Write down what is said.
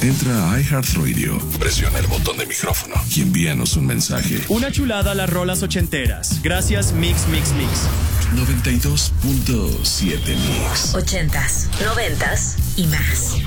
Entra a iHeartRadio, presiona el botón de micrófono y envíanos un mensaje. Una chulada a las rolas ochenteras. Gracias Mix Mix Mix. 92.7 Mix. 80s, 90s y más.